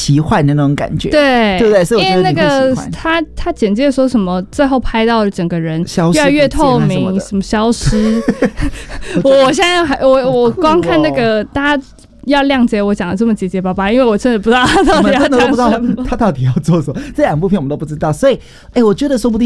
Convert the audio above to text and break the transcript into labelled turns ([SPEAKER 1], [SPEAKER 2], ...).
[SPEAKER 1] 奇幻的那种感觉，
[SPEAKER 2] 对
[SPEAKER 1] 对不对？所以我觉得
[SPEAKER 2] 因为那个
[SPEAKER 1] 你会喜欢
[SPEAKER 2] 他简介说什么，最后拍到整个人越来越透明，什么消失。我现在我光看那个大家。要谅解我讲的这么结结巴巴，因为我真的不知道他到底要讲什么，
[SPEAKER 1] 他到底要做什么。这2部片我们都不知道，所以我觉得说不定